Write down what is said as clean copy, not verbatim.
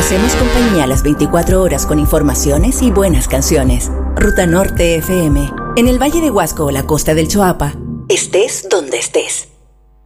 hacemos compañía a las 24 horas con informaciones y buenas canciones. Ruta Norte FM. En el Valle de Huasco o la costa del Choapa. Estés donde estés.